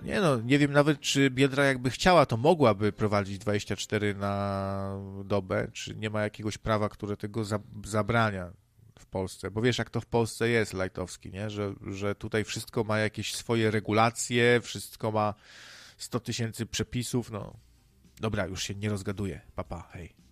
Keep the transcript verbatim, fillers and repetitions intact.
Nie no, nie wiem nawet, czy Biedra jakby chciała, to mogłaby prowadzić dwadzieścia cztery na dobę, czy nie ma jakiegoś prawa, które tego za, zabrania w Polsce, bo wiesz, jak to w Polsce jest, Lajtowski, nie? Że, że tutaj wszystko ma jakieś swoje regulacje, wszystko ma sto tysięcy przepisów, no. Dobra, już się nie rozgaduję, papa, hej.